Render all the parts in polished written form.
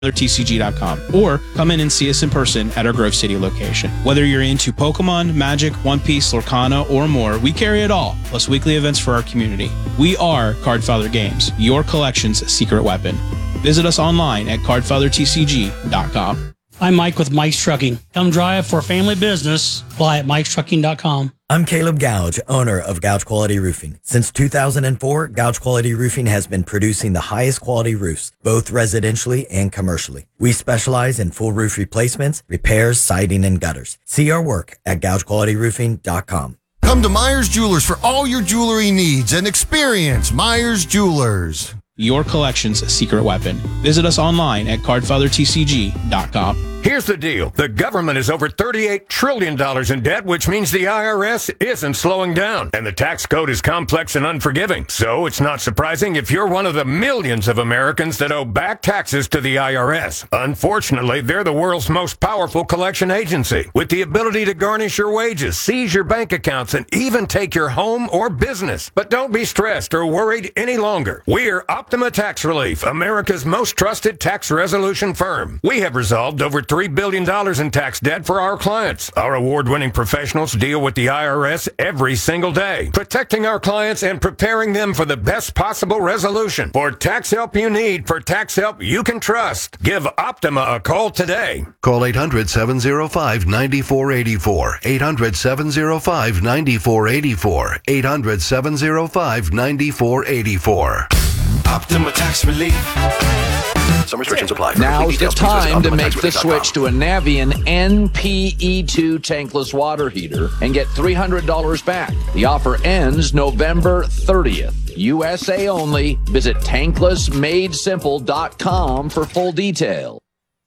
TCG.com, or come in and see us in person at our Grove City location. Whether you're into Pokemon, Magic, One Piece, Lorcana, or more, we carry it all, plus weekly events for our community. We are Cardfather Games, your collection's secret weapon. Visit us online at cardfathertcg.com. I'm Mike with Mike's Trucking. Come drive for family business. Fly at Mike'sTrucking.com. I'm Caleb Gouge, owner of Gouge Quality Roofing. Since 2004, Gouge Quality Roofing has been producing the highest quality roofs, both residentially and commercially. We specialize in full roof replacements, repairs, siding, and gutters. See our work at GougeQualityRoofing.com. Come to Myers Jewelers for all your jewelry needs and experience Myers Jewelers. Your collection's secret weapon. Visit us online at cardfathertcg.com. Here's the deal. The government is over $38 trillion in debt, which means the IRS isn't slowing down. And the tax code is complex and unforgiving. So it's not surprising if you're one of the millions of Americans that owe back taxes to the IRS. Unfortunately, they're the world's most powerful collection agency, with the ability to garnish your wages, seize your bank accounts, and even take your home or business. But don't be stressed or worried any longer. We're Optima Tax Relief, America's most trusted tax resolution firm. We have resolved over $3 billion in tax debt for our clients. Our award-winning professionals deal with the IRS every single day, protecting our clients and preparing them for the best possible resolution. For tax help you need, for tax help you can trust, give Optima a call today. Call 800-705-9484. 800-705-9484. 800-705-9484. Optima Tax Relief. Some restrictions apply. Now's the time to make the switch to a Navien NPE2 tankless water heater and get $300 back. The offer ends November 30th. USA only. Visit tanklessmadesimple.com for full detail.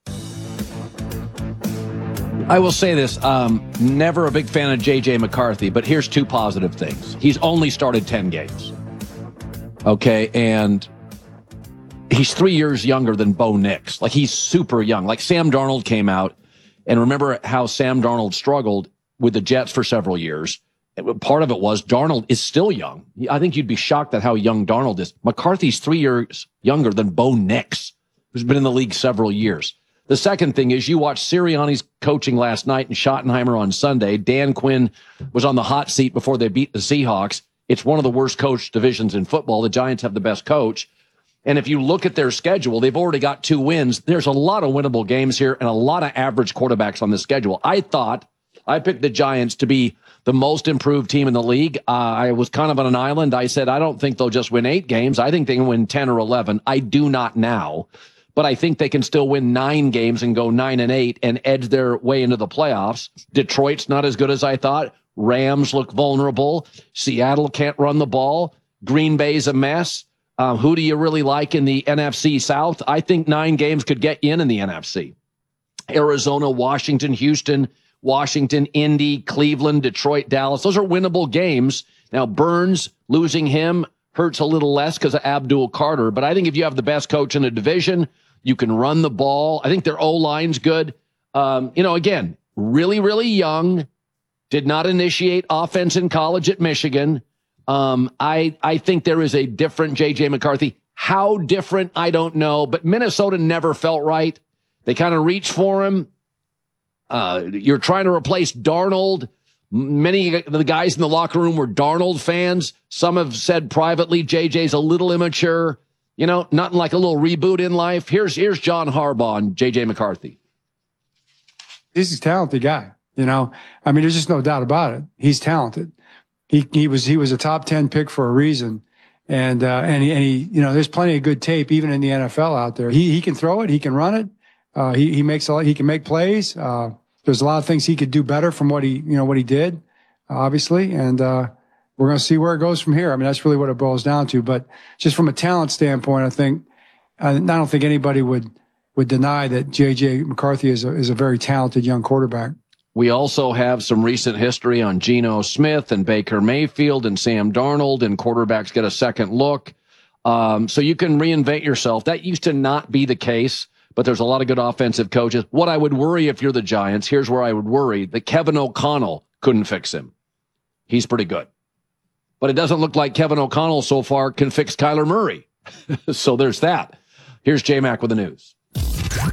I will say this, never a big fan of J.J. McCarthy, but here's two positive things. He's only started 10 games. Okay, and he's 3 years younger than Bo Nix. Like, he's super young. Like, Sam Darnold came out, and remember how Sam Darnold struggled with the Jets for several years. Part of it was Darnold is still young. I think you'd be shocked at how young Darnold is. McCarthy's 3 years younger than Bo Nix, who's been in the league several years. The second thing is you watched Sirianni's coaching last night and Schottenheimer on Sunday. Dan Quinn was on the hot seat before they beat the Seahawks. It's one of the worst coached divisions in football. The Giants have the best coach. And if you look at their schedule, they've already got 2 wins. There's a lot of winnable games here and a lot of average quarterbacks on the schedule. I picked the Giants to be the most improved team in the league. I was kind of on an island. I said, I don't think they'll just win 8 games. I think they can win 10 or 11. I do not now. But I think they can still win 9 games and go 9-8 and edge their way into the playoffs. Detroit's not as good as I thought. Rams look vulnerable. Seattle can't run the ball. Green Bay's a mess. Who do you really like in the NFC South? I think 9 games could get in the NFC. Arizona, Washington, Houston, Washington, Indy, Cleveland, Detroit, Dallas. Those are winnable games. Now, Burns, losing him hurts a little less because of Abdul Carter. But I think if you have the best coach in the division, you can run the ball. I think their O-line's good. Again, really, really young. Did not initiate offense in college at Michigan. I think there is a different J.J. McCarthy. How different, I don't know. But Minnesota never felt right. They kind of reached for him. You're trying to replace Darnold. Many of the guys in the locker room were Darnold fans. Some have said privately J.J.'s a little immature. Nothing like a little reboot in life. Here's John Harbaugh and J.J. McCarthy. He's a talented guy. There's just no doubt about it. He's talented. He was a top 10 pick for a reason. And he there's plenty of good tape, even in the NFL out there. He can throw it. He can run it. He can make plays. There's a lot of things he could do better from what he did, obviously. And, we're going to see where it goes from here. That's really what it boils down to. But just from a talent standpoint, I don't think anybody would deny that J.J. McCarthy is a very talented young quarterback. We also have some recent history on Geno Smith and Baker Mayfield and Sam Darnold, and quarterbacks get a second look. So you can reinvent yourself. That used to not be the case, but there's a lot of good offensive coaches. What I would worry if you're the Giants, here's where I would worry, that Kevin O'Connell couldn't fix him. He's pretty good. But it doesn't look like Kevin O'Connell so far can fix Kyler Murray. So there's that. Here's J-Mac with the news.